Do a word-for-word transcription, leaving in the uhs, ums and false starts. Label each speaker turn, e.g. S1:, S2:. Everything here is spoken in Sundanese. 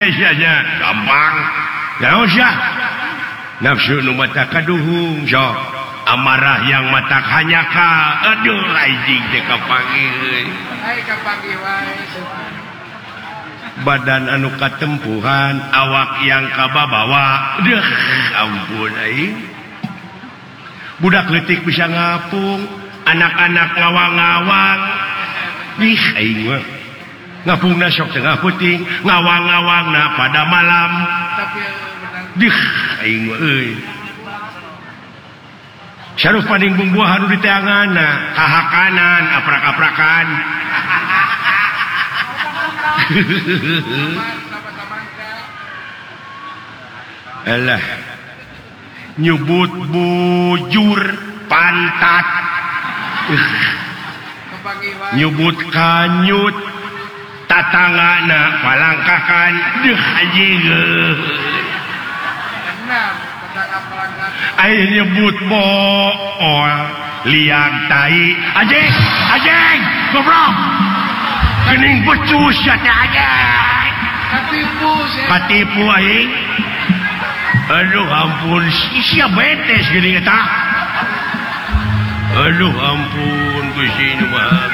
S1: nya gampang ya nafsu nu mata kaduhung sok amarah yang mata hanya ka aduh laijing teh kapanggih badan anu katempuhan awak yang kababawa deuh ampun aing budak leutik bisa ngapung anak-anak ngawang-ngawang ih aing mah ngapungna sok tengah puting ngawang-ngawangna pada malam dih aing euy sarua paning bumbuhan di teanganna kahakanan aprak-aprakan alah nyubut bujur pantat nyubut kanyut tatangana palangkakan deuh anjing ai nyebut bool liang tai anjing anjing goblok kening becus ya teh anjing katipu katipu aing aduh ampun sia betes geuning eta aduh ampun Gusti nu Maha